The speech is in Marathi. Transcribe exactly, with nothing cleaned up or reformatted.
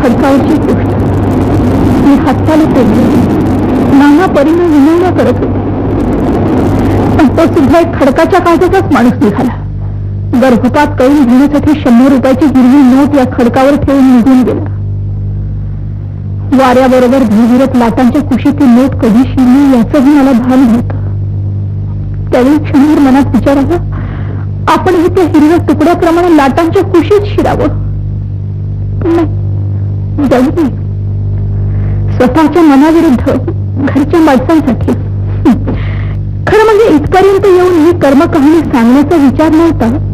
खडकावरची गोष्ट. मी हाताला पेटले, नाना परीने विनवण्या करत होते, पण तो सुद्धा एक खडकाच्या कागदाचाच माणूस निघाला. गर्भपात करून घेण्यासाठी शंभर रुपयाची हिरवी नोट या खडकावर ठेवून निघून गेला. वाऱ्याबरोबर भिरभिरत लाटांच्या कुशीत ती नोट कधी शिरली याचंही मला भान नव्हतं. त्यावेळी क्षणभर मनात विचार आला, आपणही त्या हिरव्या तुकड्याप्रमाणे लाटांच्या कुशीत शिरावं. नाही, जाऊ दे. स्वतःच्या मनाविरुद्ध घरच्या माणसांसाठी. खरं म्हणजे इथपर्यंत येऊन ही कर्मकहाणी सांगण्याचा विचार नव्हता.